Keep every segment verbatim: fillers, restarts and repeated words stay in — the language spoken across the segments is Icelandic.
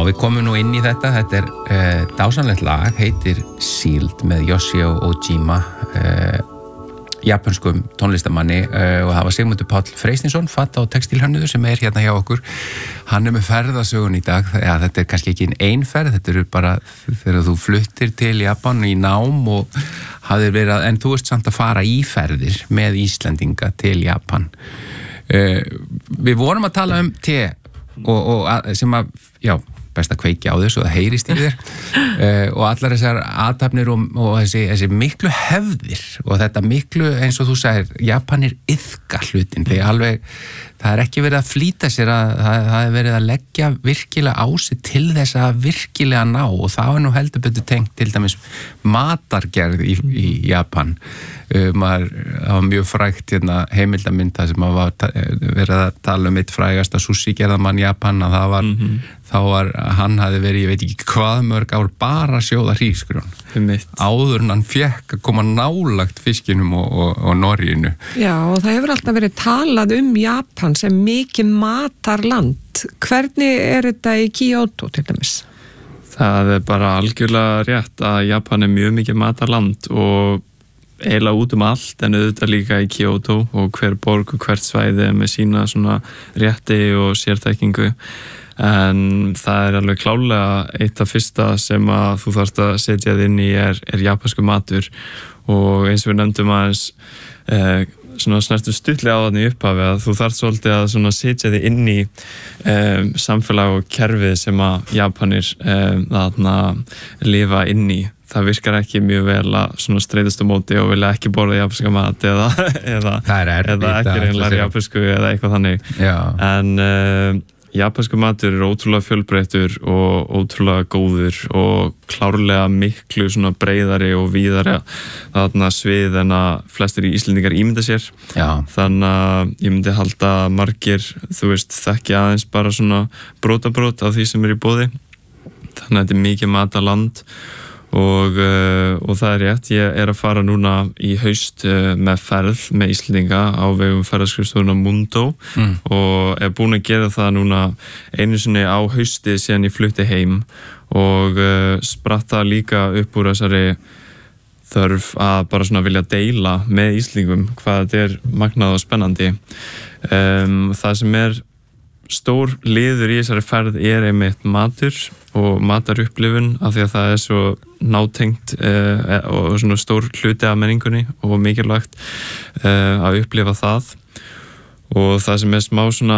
við komum nú inn í þetta. Þetta er uh, dásamlegt lag, heitir Sealed með Yoshio Ojima, uh, japanskum tónlistamanni uh, og það var Sigmundur Páll Freysninsson, fatta- og textílhönnuður sem er hérna hjá okkur. Hann er með ferðasögun í dag. Ja, þetta er kannski ekki ein ferð, þetta eru bara þegar þú fluttir til Japan í nám og hafðir verið, en þú ert samt að fara í ferðir með Íslendinga til Japan. Uh, við vorum að tala um te og, og að, sem að, já, best að kveikja á þessu og það heyrist í þér uh, og allar þessar athafnir og, og þessi, þessi miklu hefðir og þetta miklu, eins og þú sagðir, Japanir iðka hlutin, þegar alveg það er ekki verið að flýta sér að það, það er verið að leggja virkilega á sig til þess að virkilega ná og það er nú heldur betur tengt til dæmis matargerð í, í Japan. Uh, maður, það var mjög frægt hérna, heimildamynda sem að var verið að tala um eitt frægasta sushi gerðamann Japan að það var, mm-hmm. þá var, hann hafi verið, ég veit ekki hvað mörg ár bara að sjóða hrísgrjón. Áður en hann fekk að koma nálagt fiskinum og, og, og Norginu. Já, og það hefur alltaf verið talað um Japan sem mikið matarland. Hvernig er þetta í Kyoto til dæmis? Það er bara algjörlega rétt að Japan er mjög mikið matarland og eiginlega út um allt, en auðvitað líka í Kyoto og hver borg og hvert svæði með sína svona rétti og sérþekkingu. En það er alveg klálega eitt af fyrsta sem að þú þarft að setja þið inn í er, er japansku matur og eins og við nefndum aðeins eh, svona snertu stuttlega á þannig upphafi að þú þarft svolítið að svona setja þið inn í eh, samfélag og kerfið sem að Japanir eh, þarna lifa inn í. Það virkar ekki mjög vel að svona streitast á móti og vilja ekki borða japanska mat eða, eða, eða ekki reynlega japansku eða eitthvað þannig. Já. En uh, japansku matur er ótrúlega fjölbreyttur og ótrúlega góður og klárlega miklu svona breiðari og víðari þarna svið en að flestir Íslendingar ímynda sér. Já. Þannig að ég myndi halda margir, þú veist, þekki aðeins bara svona brotabrót af því sem er í boði. Þannig að þetta er mikið mataland. Og, uh, og það er rétt, ég er að fara núna í haust uh, með ferð með Íslendinga á vegum ferðaskrifstofuna Mundo mm. og er búin að gera það núna einu sinni á hausti síðan ég flutti heim og uh, spratt það líka upp úr þessari þörf að bara svona vilja deila með Íslendingum hvað þetta er magnað og spennandi. Um, það sem er stór liður í þessari ferð er einmitt matur og matarupplifun af því að það er svo nátengt eh, og svona stór hluti af menningunni og mikilvægt eh, að upplifa það og það sem er smá svona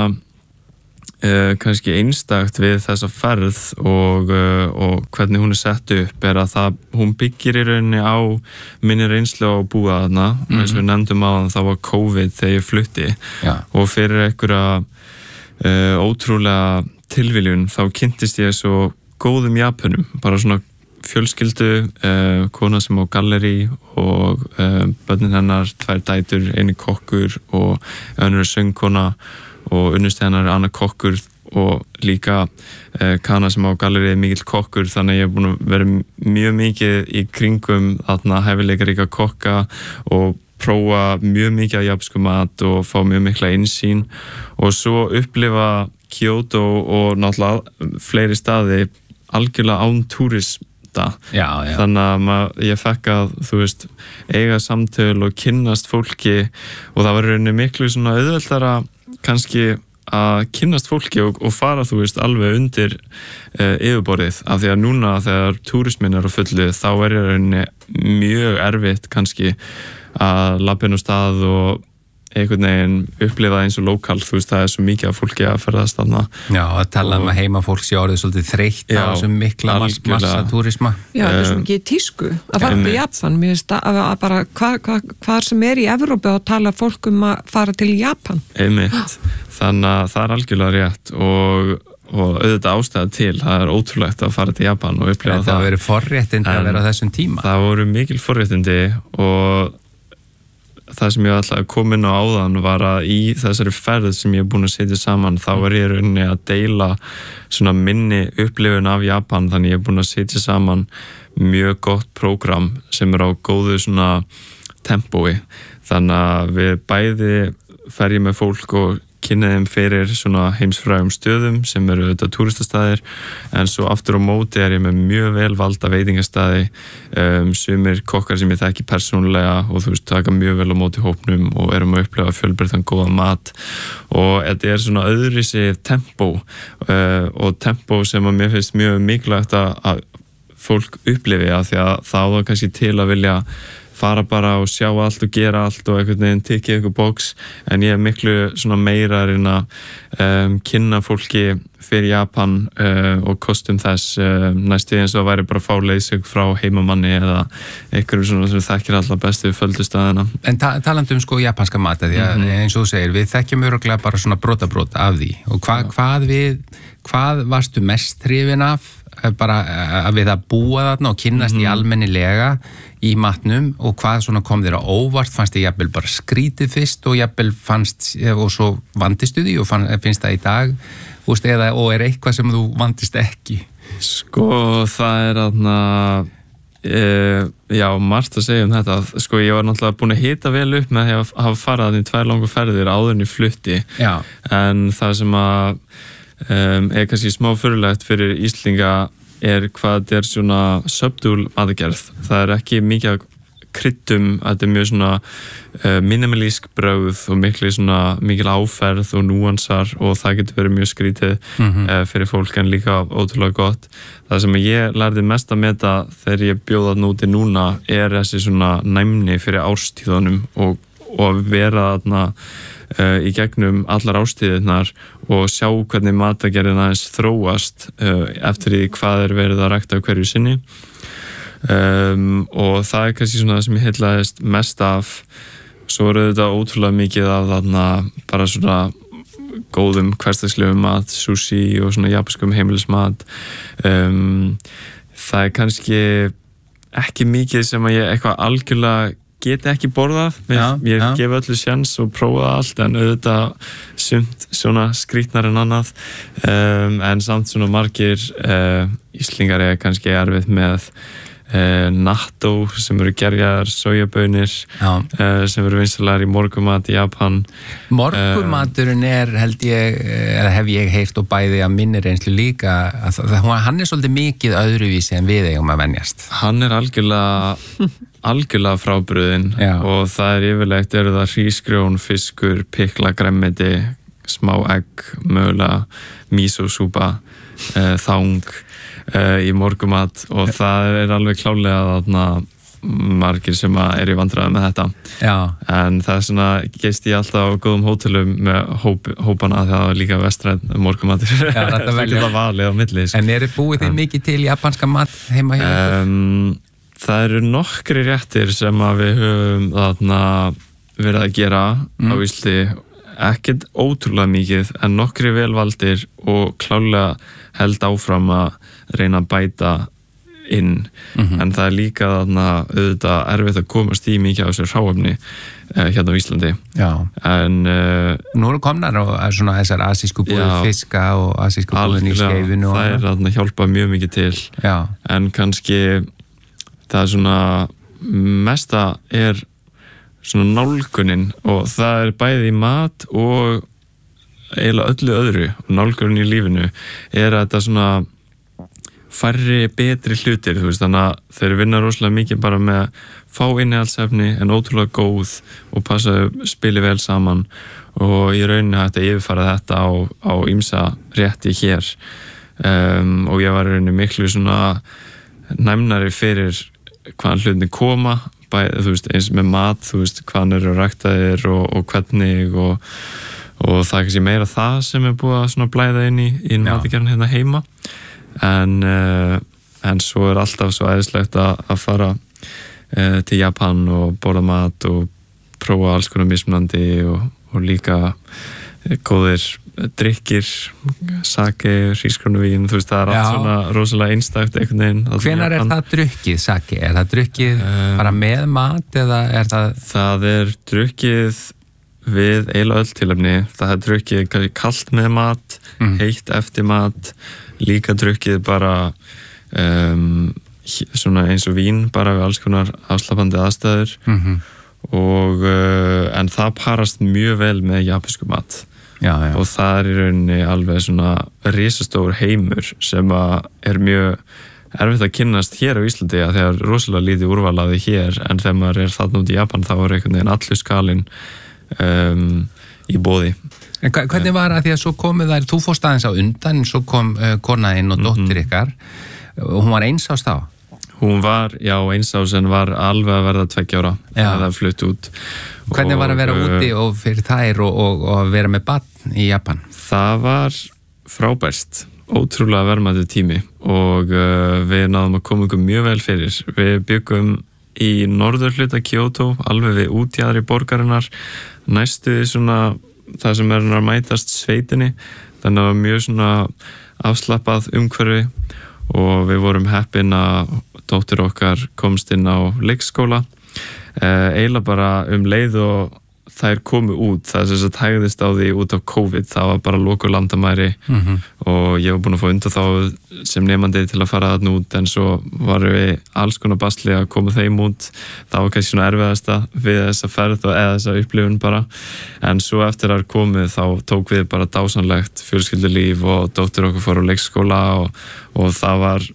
eh, kannski einstakt við þessa ferð og, eh, og hvernig hún er sett upp er að það, hún byggir í rauninni á minni reynslu á að búa þarna mm-hmm. eins og við nefndum á þann það var COVID þegar ég flutti ja. Og fyrir einhverja Uh, ótrúlega tilviljun þá kynntist ég svo góðum Japanum, bara svona fjölskyldu, uh, kona sem á galleri og uh, börnin hennar, tvær dætur, einu kokkur og önnur söngkona og unnusti hennar annar kokkur og líka uh, kana sem á galleri er mikill kokkur þannig að ég er búin að vera mjög mikið í kringum þarna hæfileikaríka kokka og prófa mjög mikið af japansku mat og fá mjög mikla innsýn og svo upplifa Kyoto og náttúrulega fleiri staði algjörlega án túrista. Já, já. Þannig að mað, ég fekk að, þú veist, eiga samtöl og kynnast fólki og það var rauninni miklu svona auðveldara kannski að kynnast fólki og, og fara, þú veist, alveg undir uh, yfirborðið af því að núna þegar túrismin er á fullu þá er rauninni mjög erfitt kannski að labba inn á stað og einhvern veginn upplifa eins og lokal, þú veist, það er svo mikið af fólki að ferðast þarna. Já, að tala um að heimafólk sé orðið svolítið þreytt á þessum mikla massatúrisma. Já, það er svo mikið tísku að fara til Japan, mér finnst að bara hvað hva, hva sem er í Evrópu að tala fólk um að fara til Japan. Einmitt, þannig að það er algjörlega rétt og og auðvitað ástæða til, það er ótrúlegt að fara til Japan og upplifa það. Það hafa verið forréttindi að vera á þessum tíma. Það voru mikil forréttindi og það sem ég ætlaði að koma inn á áðan var að í þessari ferð sem ég er búin að setja saman þá var ég rauninni að deila svona minni upplifun af Japan þannig ég er búin að setja saman mjög gott prógram sem er á góðu svona tempói þannig að við bæði fer ég með fólk og kynna þeim fyrir svona heimsfrægum stöðum sem eru auðvitað túristastæðir, en svo aftur á móti er ég með mjög vel valda veitingastæði, um, sumir kokkar sem ég þekki persónulega og þú veist, taka mjög vel á móti hópnum og erum að upplifa fjölbreyttan góðan mat og þetta er svona öðruvísi tempó uh, og tempó sem að mér finnst mjög mikilvægt að fólk upplifi að því að það var kannski til að vilja fara bara og sjá allt og gera allt og einhvern veginn tikið eitthvað box, en ég er miklu svona meira að reyna um, kynna fólki fyrir Japan uh, og kostum þess uh, næstu eins og að væri bara að fá leiðsögn frá heimamanni eða einhverjum svona sem þekkir alltaf bestu földustæðina. En ta talandi um sko japanska mat, því að mm -hmm. eins og þú segir, við þekkjum öruglega bara svona brota brota af því og hva, ja. hvað við, hvað varstu mest hrifin af bara að við að búa þarna og kynnast mm -hmm. í almennilega í matnum og hvað svona kom þér á óvart, fannst þið jafnvel bara skrítið fyrst og jafnvel fannst og svo vandistu því og fann, finnst það í dag úst, eða, og er eitthvað sem þú vandist ekki? Sko það er þarna e, já, margt að segja um þetta sko ég var náttúrulega búin að hita vel upp með því að hafa farið þannig tvær langar ferðir áður en í flutti já. En það sem að um, er kannski smá fyrirlegt fyrir Íslinga er hvað þetta er svona subdúl aðgerð. Það er ekki mikið kryddum, þetta er mjög svona uh, minimalísk brögð og mikil, svona, mikil áferð og núansar og það getur verið mjög skrítið mm -hmm. uh, fyrir fólk en líka ótrúlega gott. Það sem ég lærði mest að meta þegar ég bjóða núti núna er þessi svona næmni fyrir árstíðunum og, og að vera þarna uh, í gegnum allar ástíðirnar og sjá hvernig matagerðin aðeins þróast uh, eftir því hvað er verið að rækta hverju sinni um, og það er kannski svona það sem ég heillaðist mest af. Svo eru þetta ótrúlega mikið af þarna bara svona góðum hversdagslegum mat, sushi og svona japanskum heimilismat um, það er kannski ekki mikið sem að ég eitthvað algjörlega geti ekki borðað, já, ég já. gef öllu sjans og prófa allt en auðvitað sumt svona skrítnar en annað um, en samt svona margir uh, Íslingar er kannski erfitt með uh, natto sem eru gerjaðar sojabaunir uh, sem eru vinsalar í morgumat í Japan. Morgumaturinn er held ég, eða hef ég heyrt og bæði að minni reynslu líka að það, hann er svolítið mikið öðruvísi en við eigum að venjast. Hann er algjörlega algjörlega frábrugðin og það er yfirlegt eru það hrísgrjón, fiskur, pikla, gremmiti, smá egg, mögulega mísósúpa, uh, þang uh, í morgumat og það er alveg klálega þarna margir sem er í vandræði með þetta. Já. En það er svona geist ég alltaf á góðum hótelum með hóp, hópana þegar það var líka vestræn morgumatur. Já, þetta velja valið á milli. En er þið búið þið mikið til japanska mat heima hjá ykkur? Um, Það eru nokkri réttir sem að við höfum þarna verið að gera mm. á Íslandi, ekkert ótrúlega mikið en nokkri velvaldir og klálega held áfram að reyna að bæta inn mm-hmm. en það er líka þarna auðvitað erfitt að komast í mikið á þessu hráefni uh, hérna á Íslandi. Já. En uh, nú eru komnar og svona þessar asísku búið fiska og asísku búið í skeifinu og það er þarna hjálpað mjög mikið til. Já. En kannski það er svona mesta er svona nálgunin og það er bæði í mat og eiginlega öllu öðru og nálgunin í lífinu er að þetta svona færri betri hlutir, þú veist, þannig að þeir vinna rosalega mikið bara með fá innihaldsefni en ótrúlega góð og passa spili vel saman og í rauninni hægt að yfirfara þetta á, á ýmsa rétti hér um, og ég var í rauninni miklu svona næmnari fyrir hvaðan hlutin koma bæði, þú veist, eins með mat, þú veist, hvaðan eru ræktaðir og, og hvernig og, og það er kannski meira það sem er búið að svona blæða inn í, í matagerðin hérna heima en, uh, en svo er alltaf svo æðislegt að, að fara uh, til Japan og borða mat og prófa alls konar mismunandi og, og líka góðir drykkir, sake, hrísgrjónavín, þú veist, það er allt svona rosalega einstakt einhvern veginn. Hvenær er það drukkið, sake? Er það drukkið um, bara með mat eða er það? Það er drukkið við eiginlega öll tilefni. Það er drukkið kalt með mat, mm. heitt eftir mat, líka drukkið bara um, svona eins og vín, bara við alls konar afslappandi aðstæður mm-hmm. og uh, en það parast mjög vel með japansku mat. já, já. og það er í rauninni alveg svona risastór heimur sem að er mjög erfitt að kynnast hér á Íslandi að þegar rosalega lítið úrvalaði hér en þegar maður er þarna út í Japan þá er einhvern veginn allur skalinn um, í boði. En hvernig var að því að svo komið þær, þú fórst aðeins á undan, svo kom uh, konaðinn og dóttir ykkar og hún var eins ást á? Hún var, já, eins ás en var alveg að verða tveggja ára að það flutt út. Hvernig var að vera og, úti og fyrir þær og, og, og að vera með barn í Japan? Það var frábært. Ótrúlega verðmætur tími og uh, við náðum að koma ykkur mjög vel fyrir. Við byggum í norðurhluta Kyoto, alveg við útjaðri borgarinnar, næstu svona það sem er að mætast sveitinni, þannig að það var mjög svona afslappað umhverfi og við vorum heppin að dóttir okkar komst inn á leikskóla, uh, eiginlega bara um leið og þær komu út, það sem það hægðist á því út af COVID, það var bara loku landamæri mm-hmm. og ég var búin að fá undan þá sem nefandi til að fara þarna út en svo varum við alls konar basli að koma þeim út, það var kannski svona erfiðasta við þessa ferð og eða þessa upplifun bara, en svo eftir að komið þá tók við bara dásanlegt fjölskyldulíf og dóttir okkur fór á leikskóla og, og það var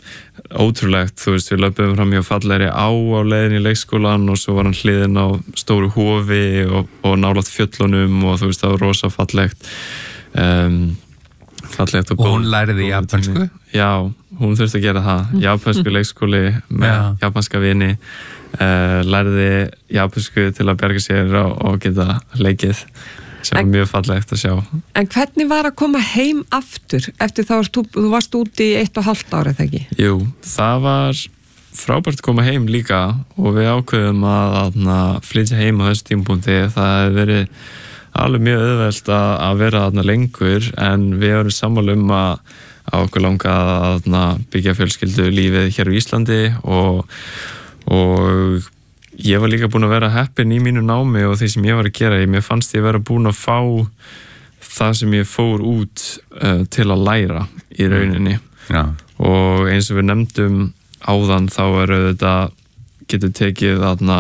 ótrúlegt, þú veist, við löpum fram hjá fallegri á á leiðin í leikskólan og svo var hann hliðin á stóru hofi og, og nálægt fjöllunum og þú veist, það var rosa fallegt um, fallegt og, og hún læriði japansku? Já, hún þurfti að gera það japansku leikskóli með ja. japanska vini uh, læriði japansku til að berga sér og, og geta leikið sem var mjög fallegt að sjá. En hvernig var að koma heim aftur eftir þá þú, þú varst úti í eitt og hálft ára, eða ekki? Jú, það var frábært að koma heim líka og við ákveðum að, að, að flytja heim á þessu tímapunkti. Það hefði verið alveg mjög auðvelt að, að vera þarna lengur en við erum sammála um að, að okkur langa að, að byggja fjölskyldu lífið hér á Íslandi og, og ég var líka búin að vera heppin í mínu námi og því sem ég var að gera, mér fannst ég vera búin að fá það sem ég fór út uh, til að læra í rauninni ja. og eins og við nefndum áðan þá er þetta getur tekið aðna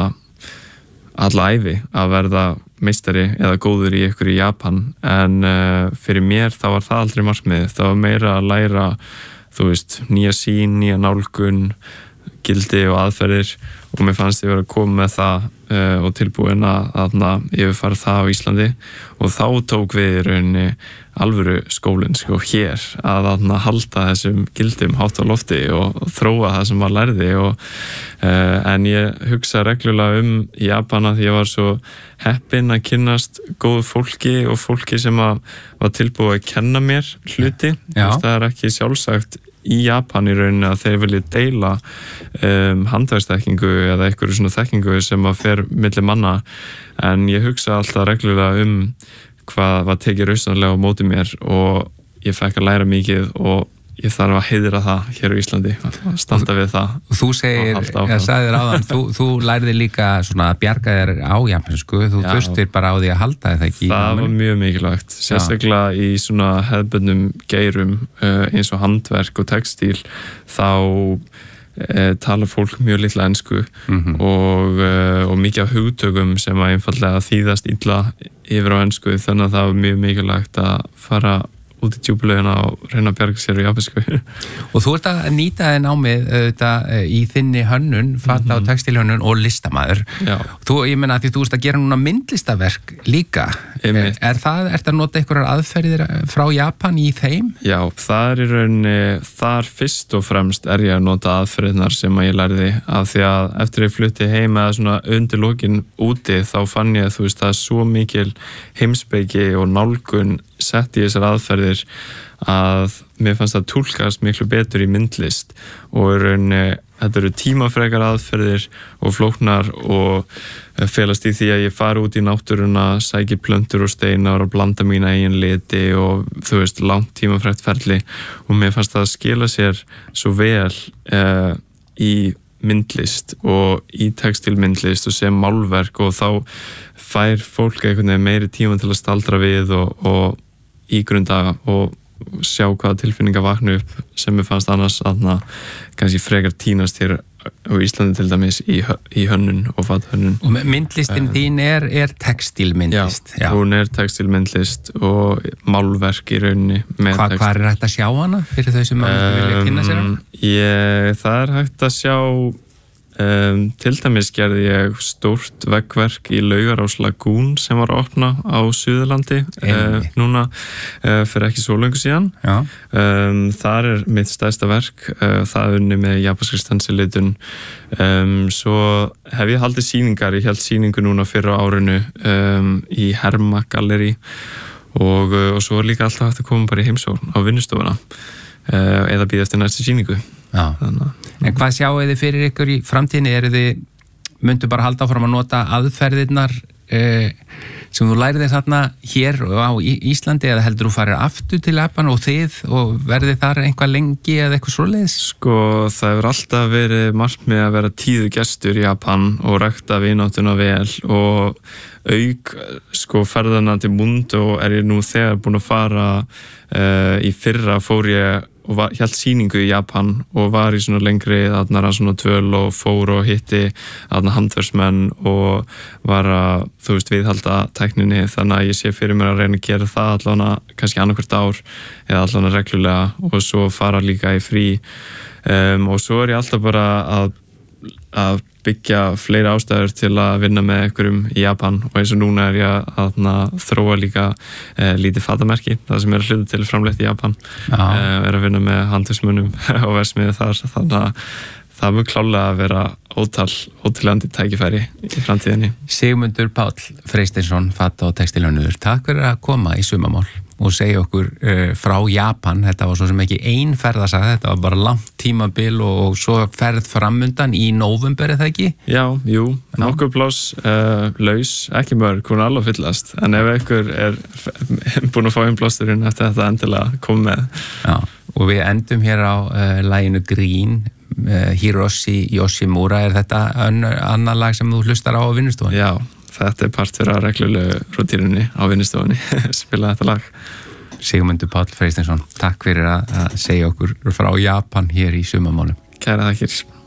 alla ævi að verða meistari eða góður í ykkur í Japan en uh, fyrir mér þá var það aldrei markmið, það var meira að læra þú veist, nýja sýn, nýja nálgun gildi og aðferðir og mér fannst ég verið að koma með það uh, og tilbúin að yfirfara það á Íslandi og þá tók við í rauninni alvöru skólinn sko hér að aðna halda þessum gildum hátt á lofti og, og þróa það sem maður lærði og, uh, en ég hugsa reglulega um Japana því ég var svo heppinn að kynnast góðu fólki og fólki sem að var tilbúið að kenna mér hluti, það er ekki sjálfsagt í Japan í rauninni að þeir vilja deila um, handverksþekkingu eða eitthvað svona þekkingu sem að fer milli manna en ég hugsa alltaf reglulega um hvað var tekið rausanlega á móti mér og ég fekk að læra mikið og ég þarf að heiðra það hér á Íslandi að standa við það. Þú segir, ég sagði þér áðan, þú, þú læriði líka svona að bjarga þér á japansku, þú þurftir bara á því að halda þetta ekki. Það var mjög mikilvægt, sérstaklega í svona hefðbundnum geirum eins og handverk og textíl, þá e, talar fólk mjög litla ensku mm-hmm. og, e, og mikið af hugtökum sem að einfallega þýðast illa yfir á ensku, þannig að það var mjög mikilvægt að fara út í djúpuleguna og reyna að bjarga sér í japansku. Og þú ert að nýta þið námið auðvitað í þinni hönnun, fatta mm-hmm. og textilhönnun og listamaður. Já. Þú, ég meina að því þú ert að gera núna myndlistaverk líka. Er, er það, ert að nota einhverjar aðferðir frá Japan í þeim? Já, það er í rauninni, þar fyrst og fremst er ég að nota aðferðirnar sem að ég lærði af því að eftir ég flutti heim eða svona undir lokin úti þá fann ég að þú veist það er svo mikil heimspeki og nálgun sett í þessar aðferðir að mér fannst það túlkast miklu betur í myndlist og í rauninni þetta eru tímafrekar aðferðir og flóknar og felast í því að ég fari út í náttúruna, sæki plöntur og steinar og blanda mína eigin liti og þú veist langt tímafrekt ferli og mér fannst það að skila sér svo vel uh, í myndlist og í textilmyndlist og sem málverk og þá fær fólk einhvern veginn meiri tíma til að staldra við og, og ígrunda og sjá hvaða tilfinningar vakna upp sem mér fannst annars að kannski frekar tínast hér á Íslandi til dæmis í, í hönnun og fathönnun. Og myndlistin uh, þín er, er textílmyndlist. Já, já, hún er textílmyndlist og málverk í rauninni. Hva, hvað er hægt að sjá hana fyrir þau sem um, vilja kynna sér hana? Ég, það er hægt að sjá, um, til dæmis gerði ég stórt veggverk í Laugarás Lagún sem var að opna á Suðurlandi uh, núna uh, fyrir ekki svo löngu síðan. Um, þar er mitt stærsta verk, uh, það er unni með japanskri stensilitun. Um, svo hef ég haldið sýningar, ég held sýningu núna fyrir á árinu um, í Herma Gallerí og, uh, og svo er líka alltaf hægt að koma bara í heimsókn á vinnustofuna uh, eða býða eftir næstu sýningu. Þannig, en hvað sjáu þið fyrir ykkur í framtíðinni? Eru þið, myndu bara halda áfram að nota aðferðirnar eh, sem þú lærið þér þarna hér á Íslandi eða heldur þú farir aftur til Japan og þið og verðið þar einhvað lengi eða eitthvað svoleiðis? Sko það hefur alltaf verið markmið að vera tíðu gestur í Japan og rækta vináttuna vel og auk sko ferðana til Mund og er ég nú þegar búin að fara uh, í fyrra fór ég og var, hélt sýningu í Japan og var í svona lengri þarna svona dvöl og fór og hitti þarna handverksmenn og var að, þú veist, viðhalda tækninni, þannig að ég sé fyrir mér að reyna að gera það allavega kannski annarkvort ár eða allavega reglulega og svo fara líka í frí um, og svo er ég alltaf bara að, að byggja fleiri ástæður til að vinna með einhverjum í Japan og eins og núna er ég að, að, að þróa líka e, lítið fatamerki, það sem er að hluta til framleitt í Japan, e, er að vinna með handverksmönnum og versmiði þar, þannig að það mun klálega að vera ótal, ótilandi tækifæri í framtíðinni. Sigmundur Páll Freysteinsson, fata- og textílhönnuður, takk fyrir að koma í Sumamál og segja okkur uh, frá Japan. Þetta var svo sem ekki ein ferðasaga, þetta var bara langt tímabil og, og svo ferð framundan í nóvember, er það ekki? Já, jú, nokkur pláss uh, laus, ekki mörg, hún er alveg fyllast, en ef einhver er búin að fá einn plásturinn eftir þetta endilega koma með. Já, og við endum hér á uh, laginu Green, uh, Hiroshi Yoshimura, er þetta annar lag sem þú hlustar á á vinnustofan? Já, þetta er part fyrir að reglulegu rútínunni á vinnustofunni, spila þetta lag. Sigmundur Páll Freysteinsson, takk fyrir að segja okkur frá Japan hér í Sumamálum. Kæra þakkir.